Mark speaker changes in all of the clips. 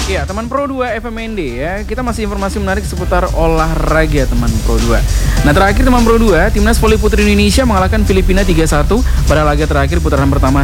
Speaker 1: Ya, teman Pro 2 FMND ya. Kita masih informasi menarik seputar olahraga teman Pro 2. Nah, terakhir teman Pro 2, Timnas Voli Putri Indonesia mengalahkan Filipina 3-1 pada laga terakhir putaran pertama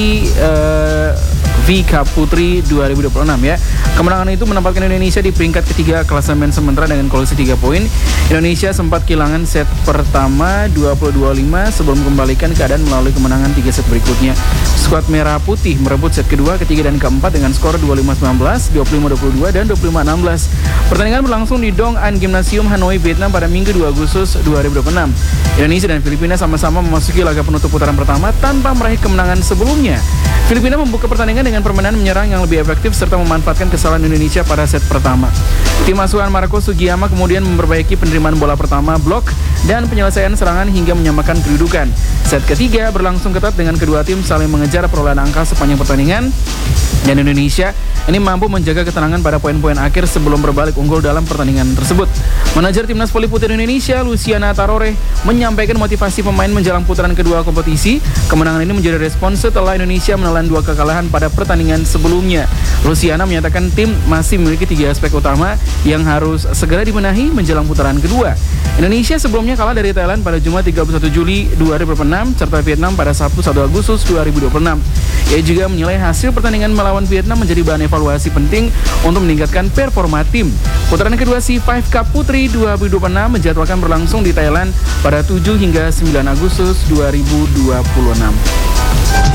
Speaker 1: V Cup Putri 2026 ya. Kemenangan itu menempatkan Indonesia di peringkat ketiga klasemen sementara dengan koleksi 3 poin. Indonesia sempat kehilangan set pertama 20-25 sebelum kembalikan keadaan melalui kemenangan 3 set berikutnya. Skuad Merah Putih merebut set kedua, ketiga dan keempat dengan skor 25-19, 25-22 dan 25-16. Pertandingan berlangsung di Dong An Gymnasium Hanoi, Vietnam pada Minggu 2 Agustus 2026. Indonesia dan Filipina sama-sama memasuki laga penutup putaran pertama tanpa meraih kemenangan sebelumnya. Filipina membuka pertandingan dengan permainan menyerang yang lebih efektif serta memanfaatkan kesalahan Indonesia pada set pertama. Tim asuhan Marco Sugiyama kemudian memperbaiki penerimaan bola pertama, blok, dan penyelesaian serangan hingga menyamakan kedudukan. Set ketiga berlangsung ketat dengan kedua tim saling mengejar perolehan angka sepanjang pertandingan, dan Indonesia ini mampu menjaga ketenangan pada poin-poin akhir sebelum berbalik unggul dalam pertandingan tersebut. Manajer Timnas Voli Putri Indonesia, Luciana Tarore, menyampaikan motivasi pemain menjelang putaran kedua kompetisi. Kemenangan ini menjadi respon setelah Indonesia menelan 2 kekalahan pada pertandingan sebelumnya. Luciana menyatakan tim masih memiliki 3 aspek utama yang harus segera dibenahi menjelang putaran kedua. Indonesia sebelumnya kalah dari Thailand pada Jumat 31 Juli 2006 serta Vietnam pada Sabtu 1 Agustus 2026. Ia juga menilai hasil pertandingan melawan Vietnam menjadi bahan evaluasi penting untuk meningkatkan performa tim. Putaran kedua C5 Cup Putri 2026 menjadwalkan berlangsung di Thailand pada 7 hingga 9 Agustus 2026.